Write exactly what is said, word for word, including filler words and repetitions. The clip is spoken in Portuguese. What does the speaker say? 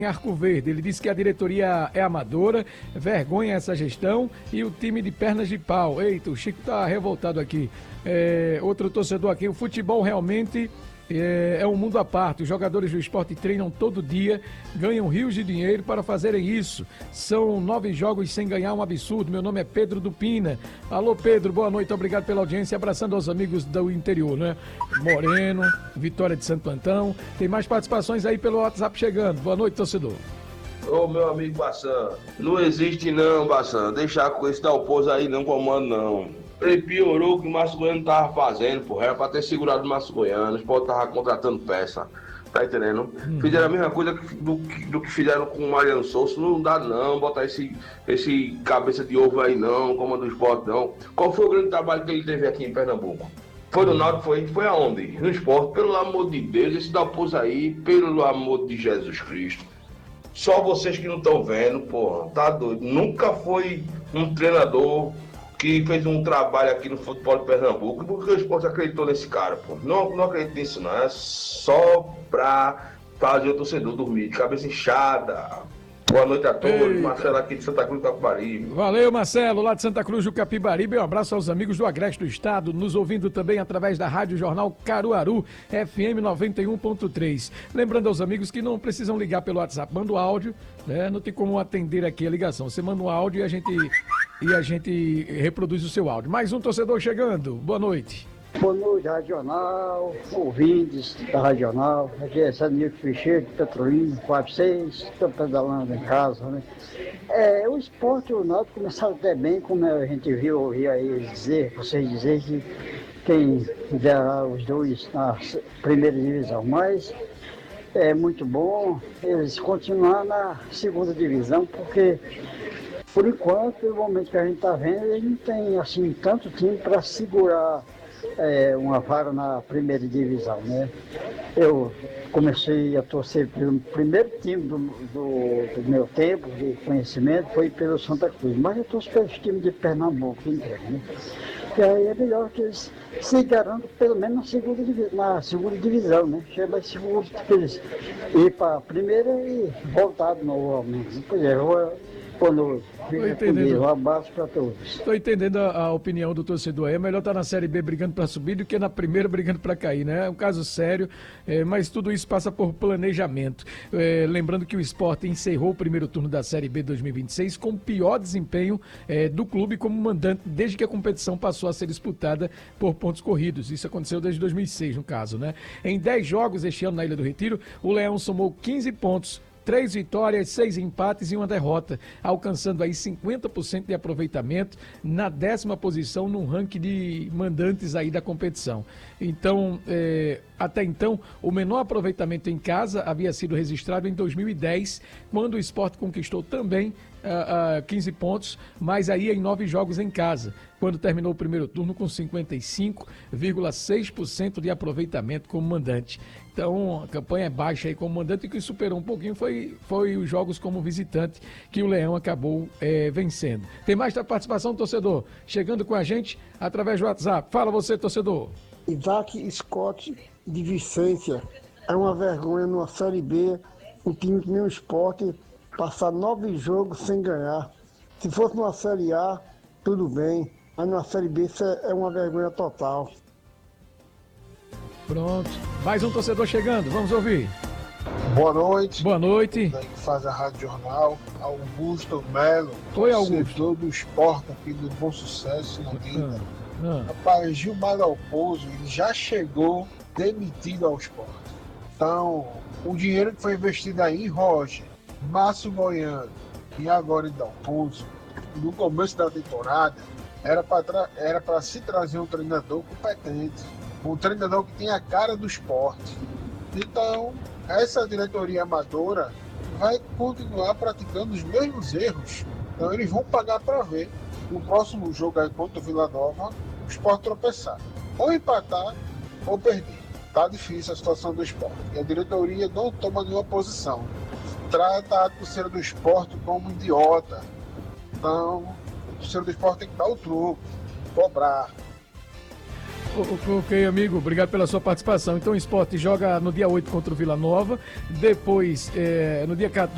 em Arco Verde. Ele disse que a diretoria é amadora, vergonha essa gestão e o time de pernas de pau. Eita, o Chico tá revoltado aqui. É, outro torcedor aqui, o futebol realmente é, é um mundo à parte. Os jogadores do esporte treinam todo dia, ganham rios de dinheiro para fazerem isso. São nove jogos sem ganhar, um absurdo. Meu nome é Pedro Dupina. Alô, Pedro, boa noite, obrigado pela audiência. Abraçando aos amigos do interior, né? Moreno, Vitória de Santo Antão. Tem mais participações aí pelo WhatsApp chegando. Boa noite, torcedor. Ô, meu amigo Bassan, não existe não, Bassan. Deixar com esse Dalpozo aí não comando, não. Ele piorou o que o Márcio Goiano tava fazendo, porra. Era pra ter segurado o Márcio Goiano. Os pode tava contratando peça. Tá entendendo? Hum. Fizeram a mesma coisa do, do que fizeram com o Mariano Souza. Não dá não, botar esse, esse cabeça de ovo aí não, comando do esporte não. Qual foi o grande trabalho que ele teve aqui em Pernambuco? Foi do Náutico, foi, foi aonde? No esporte. Pelo amor de Deus, esse Dalpozo aí, pelo amor de Jesus Cristo. Só vocês que não estão vendo, porra, tá doido. Nunca foi um treinador que fez um trabalho aqui no futebol de Pernambuco, porque o esporte acreditou nesse cara, pô. Não, não acredito nisso, não. É só pra fazer o torcedor dormir, de cabeça inchada. Boa noite a todos. Eita. Marcelo aqui de Santa Cruz do Capibaribe. Valeu, Marcelo, lá de Santa Cruz do Capibaribe. Um abraço aos amigos do Agreste do Estado, nos ouvindo também através da Rádio Jornal Caruaru, F M noventa e um ponto três. Lembrando aos amigos que não precisam ligar pelo WhatsApp, manda o áudio, né? Não tem como atender aqui a ligação. Você manda o áudio e a gente, e a gente reproduz o seu áudio. Mais um torcedor chegando. Boa noite. Boa noite, Radional, ouvintes da Radional. Aqui é Sanilco Ficheiro, de Petrolina, quatro seis, estou pedalando em casa, né? É, o esporte, o Náutico começaram até bem, como a gente viu, ouvi aí dizer, vocês dizerem que quem derá os dois na primeira divisão, mas é muito bom eles continuar na segunda divisão, porque por enquanto, no momento que a gente está vendo, eles não tem assim tanto time para segurar É, uma vaga na primeira divisão, né? Eu comecei a torcer pelo primeiro time do, do, do meu tempo de conhecimento, foi pelo Santa Cruz, mas eu torço pelos times de Pernambuco inteiro, né? E aí é melhor que eles se garantam pelo menos na segunda, na segunda divisão, né? Chega mais seguro que eles ir para a primeira e voltar novamente. Pois é, eu vou... Quando um abraço para todos. Estou entendendo a, a opinião do torcedor aí. É melhor estar na Série B brigando para subir do que na primeira brigando para cair, né? É um caso sério, é, mas tudo isso passa por planejamento. É, lembrando que o Sport encerrou o primeiro turno da Série B dois mil e vinte e seis com o pior desempenho é, do clube como mandante desde que a competição passou a ser disputada por pontos corridos. Isso aconteceu desde dois mil e seis, no caso, né? Em dez jogos este ano na Ilha do Retiro, o Leão somou quinze pontos, três vitórias, seis empates e uma derrota, alcançando aí cinquenta por cento de aproveitamento na décima posição no ranking de mandantes aí da competição. Então, é, até então, o menor aproveitamento em casa havia sido registrado em dois mil e dez, quando o Sport conquistou também uh, uh, quinze pontos, mas aí em nove jogos em casa, quando terminou o primeiro turno com cinquenta e cinco vírgula seis por cento de aproveitamento como mandante. Então, a campanha é baixa aí como mandante, e o que superou um pouquinho foi, foi os jogos como visitante, que o Leão acabou é, vencendo. Tem mais da participação, torcedor, chegando com a gente através do WhatsApp. Fala você, torcedor. Isaac Scott de Vicência. É uma vergonha numa Série B, um time que nem o Sport passar nove jogos sem ganhar. Se fosse numa Série A, tudo bem, mas numa Série B isso é uma vergonha total. Pronto. Mais um torcedor chegando, vamos ouvir. Boa noite. Boa noite. Daí que faz a Rádio Jornal, Augusto Melo. Oi, Augusto. Do esporte aqui do Bom Sucesso, Londrina. Ah, ah. Rapaz, Gilmar Dalpozo, ele já chegou demitido ao esporte. Então, o dinheiro que foi investido aí em Roger, Márcio Goiano e agora em Dalpozo, no começo da temporada, era para tra- era para se trazer um treinador competente. Um treinador que tem a cara do esporte. Então, essa diretoria amadora vai continuar praticando os mesmos erros. Então, eles vão pagar para ver. No próximo jogo aí contra o Vila Nova, o Sport tropeçar. Ou empatar, ou perder. Tá difícil a situação do Sport. E a diretoria não toma nenhuma posição. Trata a torcida do Sport como idiota. Então, a torcida do Sport tem que dar o troco, cobrar. Ok, amigo, obrigado pela sua participação. Então o Sport joga no dia oito contra o Vila Nova, depois é, no dia quatorze